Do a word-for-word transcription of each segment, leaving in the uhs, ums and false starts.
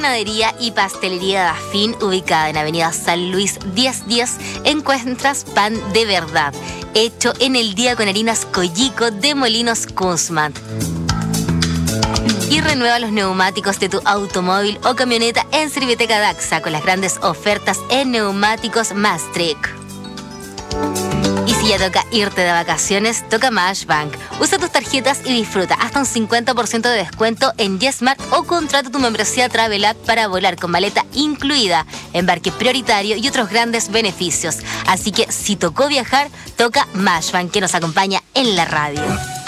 Panadería y Pastelería Dafín, ubicada en Avenida San Luis diez diez, encuentras pan de verdad, hecho en el día con harinas Collico de Molinos Kunzman. Y renueva los neumáticos de tu automóvil o camioneta en Serviteca Daxa con las grandes ofertas en neumáticos Maastricht. Y si ya toca irte de vacaciones, toca Mashbank. Usa tus tarjetas y disfruta hasta un cincuenta por ciento de descuento en YesMart o contrata tu membresía Travel App para volar con maleta incluida, embarque prioritario y otros grandes beneficios. Así que si tocó viajar, toca Mashbank, que nos acompaña en la radio.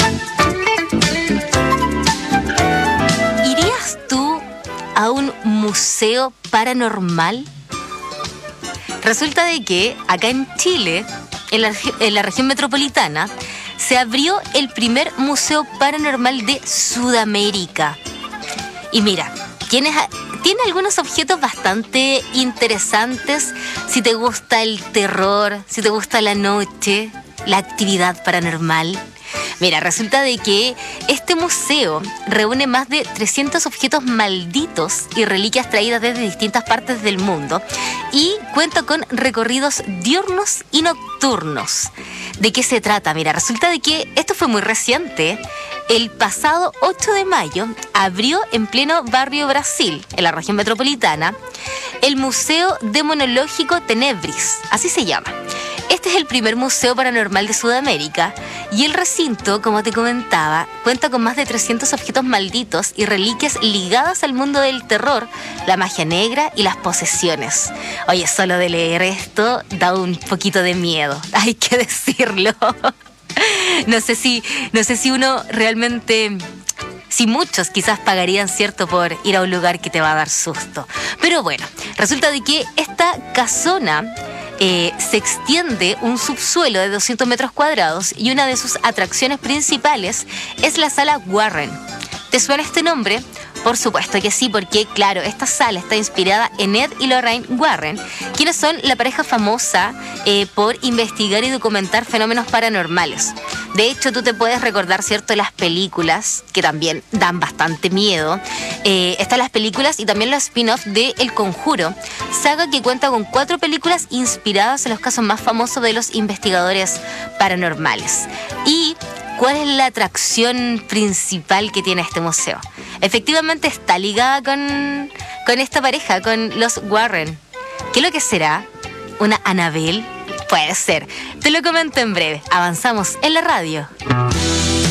¿Irías tú a un museo paranormal? Resulta de que acá en Chile, en la, en la región metropolitana, se abrió el primer museo paranormal de Sudamérica. Y mira, tiene, tiene algunos objetos bastante interesantes si te gusta el terror, si te gusta la noche, la actividad paranormal. Mira, resulta de que este museo reúne más de trescientos objetos malditos y reliquias traídas desde distintas partes del mundo y cuenta con recorridos diurnos y nocturnos. ¿De qué se trata? Mira, resulta de que esto fue muy reciente. El pasado ocho de mayo abrió en pleno barrio Brasil, en la región metropolitana, el Museo Demonológico Tenebris, así se llama. Este es el primer museo paranormal de Sudamérica y el recinto, como te comentaba, cuenta con más de trescientos objetos malditos y reliquias ligadas al mundo del terror, la magia negra y las posesiones. Oye, solo de leer esto da un poquito de miedo, hay que decirlo. No sé si, no sé si uno realmente... Si muchos quizás pagarían, cierto, por ir a un lugar que te va a dar susto. Pero bueno, resulta de que esta casona eh, se extiende un subsuelo de doscientos metros cuadrados y una de sus atracciones principales es la sala Warren. ¿Te suena este nombre? Por supuesto que sí, porque claro, esta sala está inspirada en Ed y Lorraine Warren, quienes son la pareja famosa eh, por investigar y documentar fenómenos paranormales. De hecho, tú te puedes recordar, ¿cierto?, las películas, que también dan bastante miedo. Eh, están las películas y también los spin-off de El Conjuro, saga que cuenta con cuatro películas inspiradas en los casos más famosos de los investigadores paranormales. Y ¿cuál es la atracción principal que tiene este museo? Efectivamente está ligada con, con esta pareja, con los Warren. ¿Qué es lo que será? ¿Una Annabelle? Puede ser. Te lo comento en breve. Avanzamos en la radio.